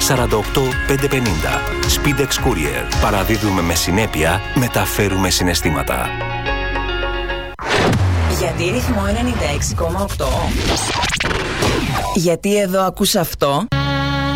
550. Speedex Courier. Παραδίδουμε με συνέπεια, μεταφέρουμε συναισθήματα. Γιατί ρυθμό 96,8? Γιατί εδώ ακούς αυτό?